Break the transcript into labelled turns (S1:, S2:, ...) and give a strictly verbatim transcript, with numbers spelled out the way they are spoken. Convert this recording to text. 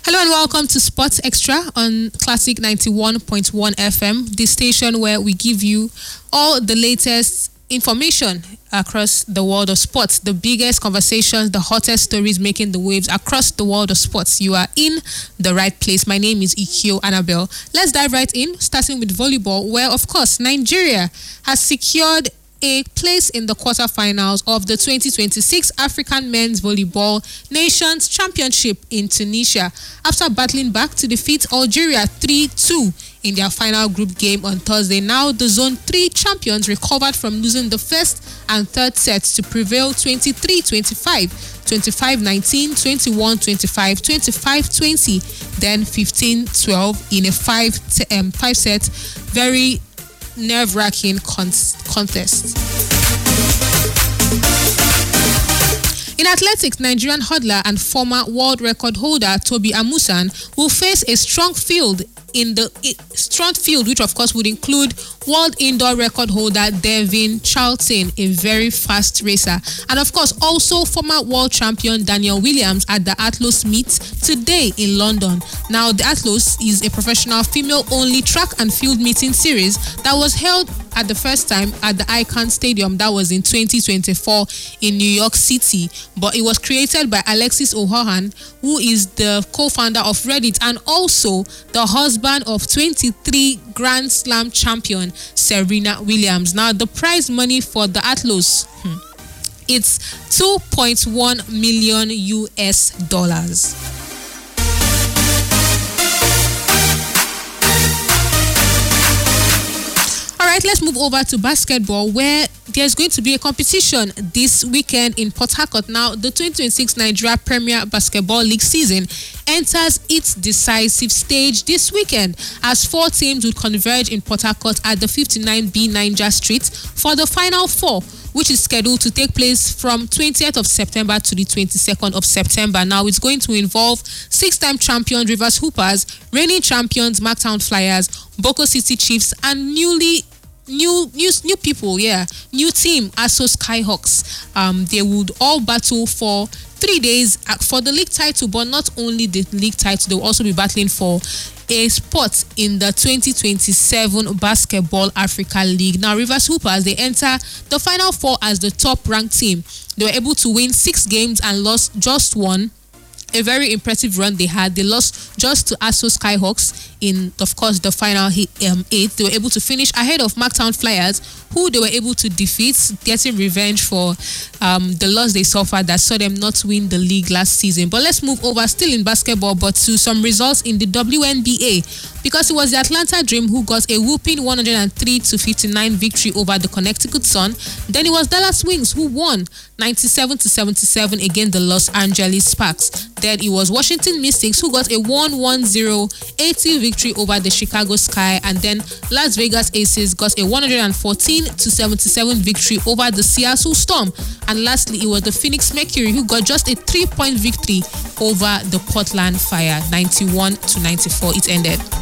S1: Hello and welcome to Sports Extra on Classic ninety-one point one F M, the station where we give you all the latest information across the world of sports, the biggest conversations, the hottest stories making the waves across the world of sports. You are in the right place. My name is Ikio Annabelle. Let's dive right in, starting with volleyball, where, of course, Nigeria has secured a place in the quarterfinals of the twenty twenty-six African Men's Volleyball Nations Championship in Tunisia after battling back to defeat Algeria three two in their final group game on Thursday. Now, the Zone three champions recovered from losing the first and third sets to prevail twenty-three twenty-five, twenty-five nineteen, twenty-one twenty-five, twenty-five twenty, then fifteen twelve in a five, t- um, five set, very nerve-wracking con- contest. In athletics, Nigerian hurdler and former world record holder Tobi Amusan will face a strong field in the strong field, which of course would include world indoor record holder Devin Charlton, a very fast racer, and of course also former world champion Daniel Williams at the Atlas meet today in London. Now, the Atlas is a professional female-only track and field meeting series that was held at the first time at the Icon Stadium. That was in twenty twenty-four in New York City, but it was created by Alexis Ohohan, who is the co-founder of Reddit and also the husband of twenty-three Grand Slam champion Serena Williams. Now, the prize money for the Atlas, hmm, it's two point one million U S dollars. All right, let's move over to basketball, where there's going to be a competition this weekend in Port Harcourt. Now, the twenty twenty-six Nigeria Premier Basketball League season enters its decisive stage this weekend as four teams would converge in Port Harcourt at the fifty-nine B Niger Street for the Final Four, which is scheduled to take place from twentieth of September to the twenty-second of September. Now, it's going to involve six-time champion Rivers Hoopers, reigning champions Marktown Flyers, Boko City Chiefs, and newly New, new, new people, yeah, new team, Aso Skyhawks. Um, they would all battle for three days for the league title, but not only the league title, they will also be battling for a spot in the twenty twenty-seven Basketball Africa League. Now, Rivers Hoopers, they enter the Final Four as the top-ranked team. They were able to win six games and lost just one. A very impressive run they had. They lost just to Aso Skyhawks in, of course, the final um, eight. They were able to finish ahead of Marktown Flyers, who they were able to defeat, getting revenge for um, the loss they suffered that saw them not win the league last season. But let's move over, still in basketball, but to some results in the W N B A, because it was the Atlanta Dream who got a whooping one hundred three to fifty-nine victory over the Connecticut Sun. Then it was Dallas Wings who won ninety-seven to seventy-seven against the Los Angeles Sparks. Then it was Washington Mystics who got a one ten eighty victory over the Chicago Sky, and then Las Vegas Aces got a one hundred fourteen to seventy-seven victory over the Seattle Storm. And lastly, it was the Phoenix Mercury who got just a three-point victory over the Portland Fire, ninety-one to ninety-four it ended.